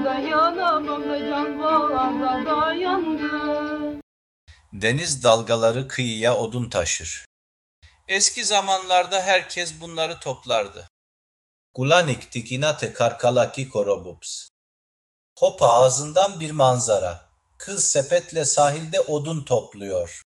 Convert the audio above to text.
dayanamam da can boğaza dayandı. Deniz dalgaları kıyıya odun taşır. Eski zamanlarda herkes bunları toplardı. Gulanik tikinate karkalaki korobups. Hopa ağzından bir manzara. Kız sepetle sahilde odun topluyor.